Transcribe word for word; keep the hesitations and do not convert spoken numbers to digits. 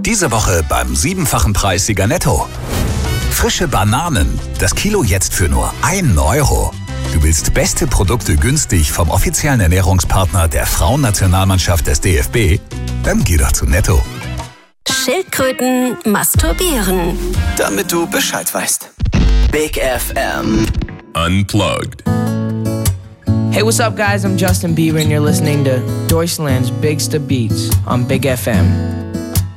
Diese Woche beim siebenfachen Preissieger Netto. Frische Bananen, das Kilo jetzt für nur einen Euro. Du willst beste Produkte günstig vom offiziellen Ernährungspartner der Frauennationalmannschaft des D F B? Dann geh doch zu Netto. Schildkröten masturbieren. Damit du Bescheid weißt. Big F M. Unplugged. Hey, what's up, guys? I'm Justin Bieber, and you're listening to Deutschland's Bigsta Beats on Big F M.